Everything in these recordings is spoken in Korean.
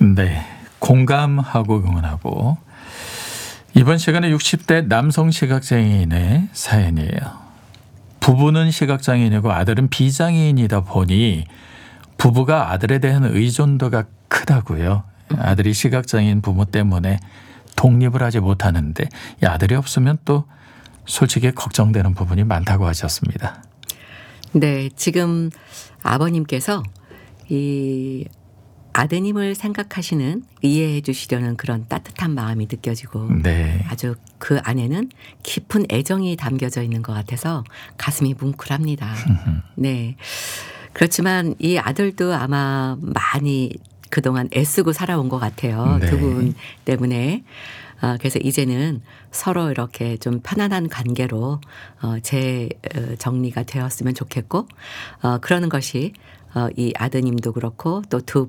네, 공감하고 응원하고 이번 시간에 60대 남성 시각장애인의 사연이에요. 부부는 시각장애인이고 아들은 비장애인이다 보니 부부가 아들에 대한 의존도가 크다고요. 아들이 시각장애인 부모 때문에 독립을 하지 못하는데 이 아들이 없으면 또 솔직히 걱정되는 부분이 많다고 하셨습니다. 네, 지금 아버님께서 이 아드님을 생각하시는 이해해 주시려는 그런 따뜻한 마음이 느껴지고 네. 아주 그 안에는 깊은 애정이 담겨져 있는 것 같아서 가슴이 뭉클합니다. 네. 그렇지만 이 아들도 아마 많이 그동안 애쓰고 살아온 것 같아요. 네. 두 분 때문에. 그래서 이제는 서로 이렇게 좀 편안한 관계로 정리가 되었으면 좋겠고 그러는 것이 이 아드님도 그렇고 또 두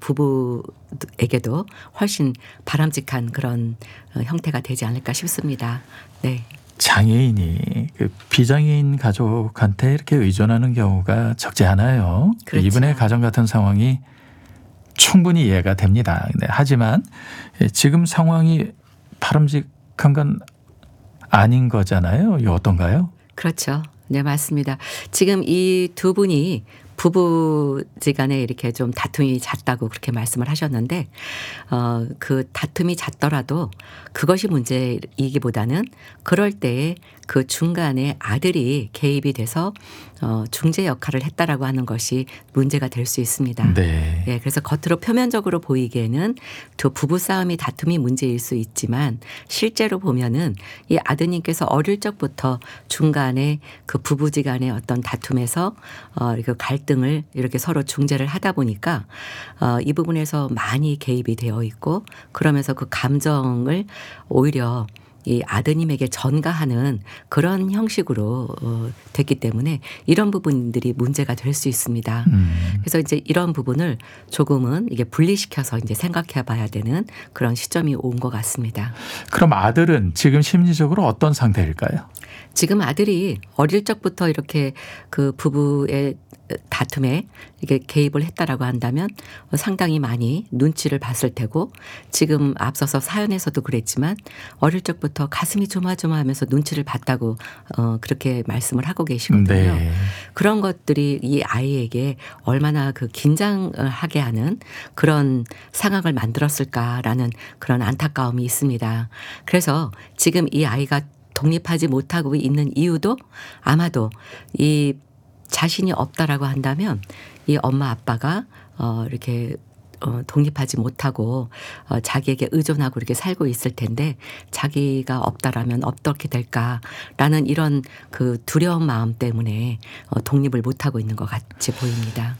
부부에게도 훨씬 바람직한 그런 형태가 되지 않을까 싶습니다. 네. 장애인이 그 비장애인 가족한테 이렇게 의존하는 경우가 적지 않아요. 그렇죠. 이분의 가정 같은 상황이 충분히 이해가 됩니다. 네, 하지만 지금 상황이 바람직한 건 아닌 거잖아요. 이거 어떤가요? 그렇죠. 네, 맞습니다. 지금 이 두 분이 부부지간에 이렇게 좀 다툼이 잦다고 그렇게 말씀을 하셨는데 그 다툼이 잦더라도 그것이 문제이기보다는 그럴 때에 그 중간에 아들이 개입이 돼서 중재 역할을 했다라고 하는 것이 문제가 될 수 있습니다. 네. 예, 그래서 겉으로 표면적으로 보이기에는 두 부부 싸움이 다툼이 문제일 수 있지만 실제로 보면은 이 아드님께서 어릴 적부터 중간에 그 부부지간의 어떤 다툼에서 이렇게 갈등을 이렇게 서로 중재를 하다 보니까 이 부분에서 많이 개입이 되어 있고 그러면서 그 감정을 오히려 이 아드님에게 전가하는 그런 형식으로 됐기 때문에 이런 부분들이 문제가 될 수 있습니다. 그래서 이제 이런 부분을 조금은 이게 분리시켜서 이제 생각해 봐야 되는 그런 시점이 온 것 같습니다. 그럼 아들은 지금 심리적으로 어떤 상태일까요? 지금 아들이 어릴 적부터 이렇게 그 부부의 다툼에 이게 개입을 했다라고 한다면 상당히 많이 눈치를 봤을 테고 지금 앞서서 사연에서도 그랬지만 어릴 적부터 가슴이 조마조마하면서 눈치를 봤다고 그렇게 말씀을 하고 계시거든요. 네. 그런 것들이 이 아이에게 얼마나 그 긴장하게 하는 그런 상황을 만들었을까라는 그런 안타까움이 있습니다. 그래서 지금 이 아이가 독립하지 못하고 있는 이유도 아마도 이 자신이 없다라고 한다면 이 엄마 아빠가 이렇게 독립하지 못하고 자기에게 의존하고 이렇게 살고 있을 텐데 자기가 없다라면 어떻게 될까라는 이런 그 두려운 마음 때문에 독립을 못하고 있는 것 같이 보입니다.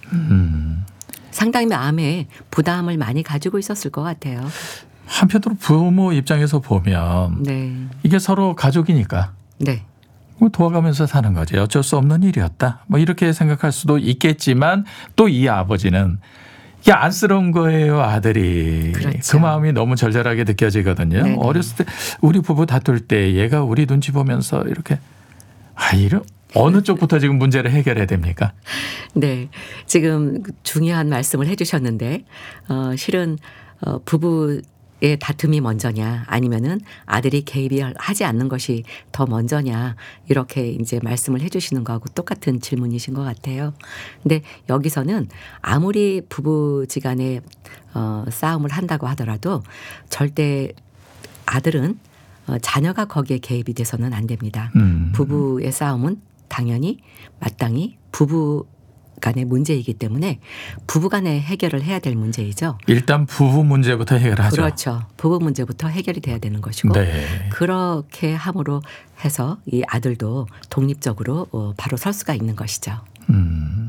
상당히 마음에 부담을 많이 가지고 있었을 것 같아요. 한편으로 부모 입장에서 보면 네. 이게 서로 가족이니까 네. 도와가면서 사는 거지. 어쩔 수 없는 일이었다. 뭐 이렇게 생각할 수도 있겠지만 또 이 아버지는 이게 안쓰러운 거예요, 아들이. 그렇죠. 그 마음이 너무 절절하게 느껴지거든요. 네네. 어렸을 때 우리 부부 다툴 때 얘가 우리 눈치 보면서 이렇게 이런 어느 쪽부터 지금 문제를 해결해야 됩니까? 네. 지금 중요한 말씀을 해 주셨는데 실은 부부의 다툼이 먼저냐 아니면은 아들이 개입이 하지 않는 것이 더 먼저냐 이렇게 이제 말씀을 해 주시는 거하고 똑같은 질문이신 것 같아요. 근데 여기서는 아무리 부부지간에 싸움을 한다고 하더라도 절대 아들은 자녀가 거기에 개입이 돼서는 안 됩니다. 부부의 싸움은 당연히 마땅히 부부 간의 문제이기 때문에 부부 간에 해결을 해야 될 문제이죠. 일단 부부 문제부터 해결하죠. 그렇죠. 부부 문제부터 해결이 돼야 되는 것이고 네. 그렇게 함으로 해서 이 아들도 독립적으로 바로 설 수가 있는 것이죠.